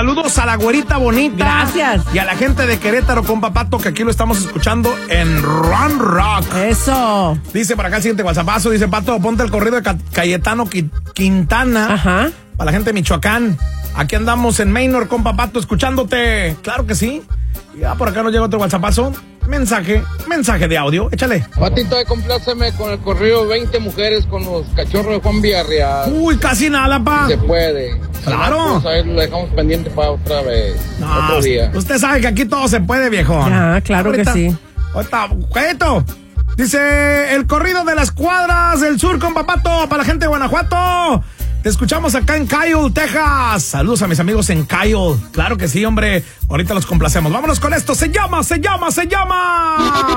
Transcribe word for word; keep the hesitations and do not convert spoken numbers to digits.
Saludos a la güerita bonita. Gracias. Y a la gente de Querétaro, compa Pato, que aquí lo estamos escuchando en Run Rock. Eso. Dice por acá el siguiente WhatsAppazo, dice Pato, ponte el corrido de Ca- Cayetano Qui- Quintana. Ajá. Para la gente de Michoacán. Aquí andamos en Maynor, compa Pato, escuchándote. Claro que sí. Ya por acá nos llega otro WhatsAppazo. Mensaje, mensaje de audio. Échale. Patito, compláceme con el corrido veinte mujeres con los cachorros de Juan Villarreal. Uy, casi nada, pa. Se puede. Claro. Pues ahí lo dejamos pendiente para otra vez. No, otro día. Usted sabe que aquí todo se puede, viejón. Ah, claro Ahorita, que sí. Ahorita, Jueguito. Dice el corrido de las cuadras del sur, compa Pato, para la gente de Guanajuato. Te escuchamos acá en Kyle, Texas. Saludos a mis amigos en Kyle. Claro que sí, hombre. Ahorita los complacemos. Vámonos con esto. Se llama, se llama, se llama.